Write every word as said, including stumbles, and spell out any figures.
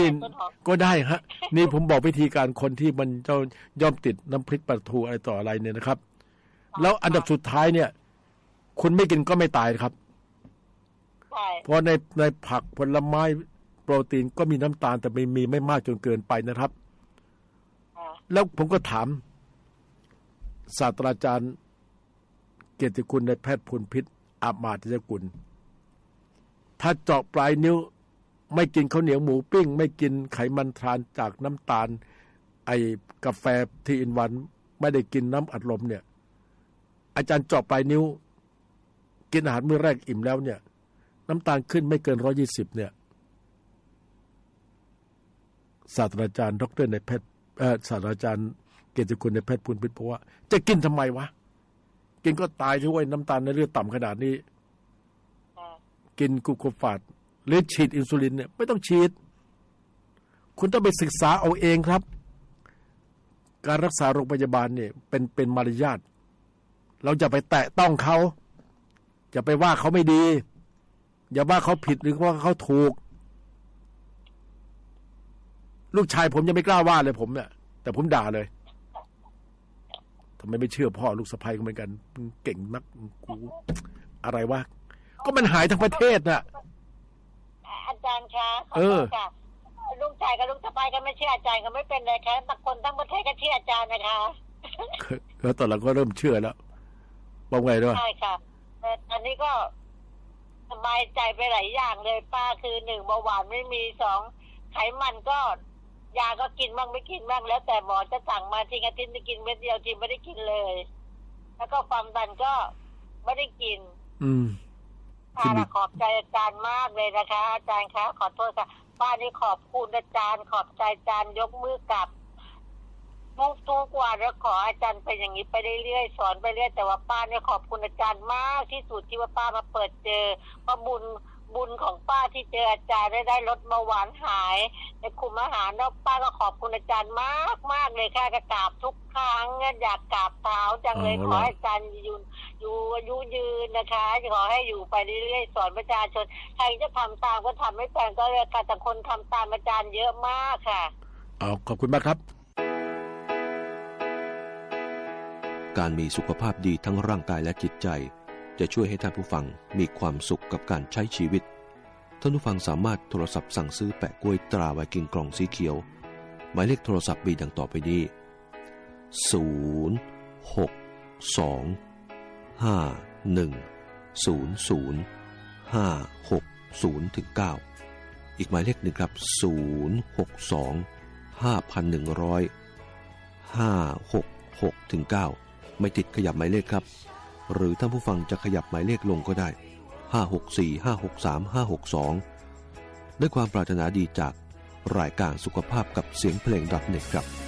นี่ก็ได้ฮะนี่ผมบอกวิธีการคนที่มันเจ้าย่อมติดน้ำพริกปลาทูอะไรต่ออะไรเนี่ยนะครับแล้วอันดับสุดท้ายเนี่ยคุณไม่กินก็ไม่ตายครับเพราะในในผักผลไม้โปรตีนก็มีน้ำตาลแต่ไม่มีไม่มากจนเกินไปนะครับแล้วผมก็ถามศาสตราจารย์เกียรติคุณนายแพทย์พลพิษอามาตยกุลถ้าเจาะปลายนิ้วไม่กินข้าวเหนียวหมูปิ้งไม่กินไขมันทรานจากน้ำตาลไอ้กาแฟทีอินวันไม่ได้กินน้ำอัดลมเนี่ยอาจารย์เจาะปลายนิ้วกินอาหารมื้อแรกอิ่มแล้วเนี่ยน้ำตาลขึ้นไม่เกินร้อยยี่สิบเนี่ยศาสตราจารย์ดรนายแพทย์เอ่อศาสตราจารย์เกียรติคุณนายแพทย์พลพิษบอกว่าจะกินทำไมวะกินก็ตายที่ว่าน้ำตาลในเลือดต่ำขนาดนี้กินกลูโคฟาสหรือฉีดอินซูลินเนี่ยไม่ต้องฉีดคุณต้องไปศึกษาเอาเองครับการรักษาโรงพยาบาลเนี่ยเป็นเป็นมารยาทเราจะไปแตะต้องเขาจะไปว่าเขาไม่ดีอย่าว่าเขาผิดหรือว่าเขาถูกลูกชายผมยังไม่กล้าว่าเลยผมเนี่ยแต่ผมด่าเลยทำไมไม่เชื่อพ่อลูกสะใภ้ก็เหมือนกันเก่งนักกูอะไรวะก็มันหายทั้งประเทศน่ะอาจารย์คะขอโทษค่ะลูกชายกับลูกสะใภ้ก็ไม่เชื่ออาจารย์ก็ไม่เป็นเลยค่ะแต่คนทั้งประเทศก็เชื่ออาจารย์นะคะแล้วตอนหลังก็เริ่มเชื่อแล้วว่าไงด้วยใช่ค่ะแต่อันนี้ก็สบายใจไปหลายอย่างเลยป้าคือหนึ่งเบาหวานไม่มีสองไขมันก็ยาก็กินบ้างไม่กินบ้างแล้วแต่หมอจะสั่งมาทีอาทิตย์จะกินเม็ดเดียวทีไม่ได้กินเลยแล้วก็ความดันก็ไม่ได้กินอืมป้าขอบใจอาจารย์มากเลยนะคะอาจารย์คะขอโทษค่ะป้านี่ขอบคุณอาจารย์ขอบใจอาจารย์ยกมือกลับมุกทุกวันแล้วขออาจารย์เป็นอย่างนี้ไปเรื่อยๆสอนไปเรื่อยแต่ว่าป้าเนี่ยขอบคุณอาจารย์มากที่สุดที่ว่าป้ามาเปิดเจอเพราะบุญบุญของป้าที่เจออาจารย์ได้ได้ลดเบาหวานหายในคุมอาหารแล้วป้าก็ขอบคุณอาจารย์มากมากเลยค่ะกราบทุกครั้งอยากกราบเท้าจังเลยขอให้อาจารย์อยู่อยู่อายุยืนนะคะขอให้อยู่ไปเรื่อยๆสอนประชาชนใครจะทำตามก็ทำไม่เป็นก็เลยค่ะแต่คนทำตามอาจารย์เยอะมากค่ะอ๋อขอบคุณมากครับการมีสุขภาพดีทั้งร่างกายและจิตใจจะช่วยให้ท่านผู้ฟังมีความสุขกับการใช้ชีวิตท่านผู้ฟังสามารถโทรศัพท์สั่งซื้อแปะกล้วยตราไวกิ้งกล่องสีเขียวหมายเลขโทรศัพท์มีดังต่อไปนี้ศูนย์ หก สอง ห้า หนึ่ง ศูนย์ ศูนย์ ห้า หก ศูนย์ ถึง เก้าอีกหมายเลขหนึ่งครับศูนย์ หก สอง ห้า หนึ่ง ศูนย์ ห้า หก หก ถึง เก้าไม่ติดขยับหมายเลขครับหรือท่านผู้ฟังจะขยับหมายเลขลงก็ได้ห้า หก สี่ ห้า หก สาม ห้า หก สองด้วยความปรารถนาดีจากรายการสุขภาพกับเสียงเพลง .เน็ต ครับ